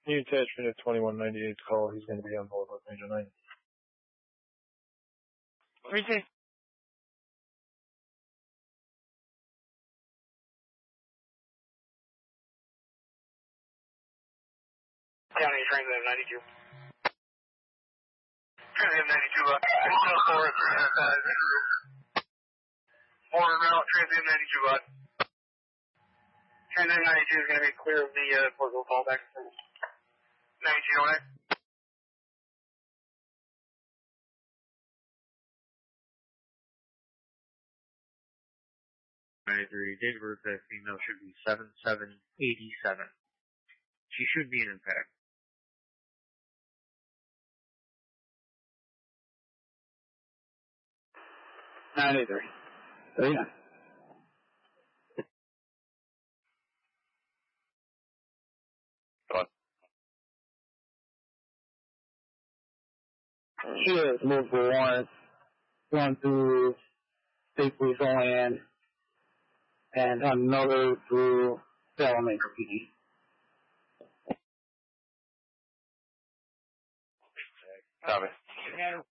You attach me to 2198's call. He's going to be on board with Major 9. Let me see. County Transit 92. Transit 92, forward route, Transit 92, Transit 92 is going to be clear of the portal callback. 92, alright? Date of birth of that female should be 7787. She should be an impact. So, yeah. She has multiple warrants going through State Police Land and another through Salamaker PD. Copy.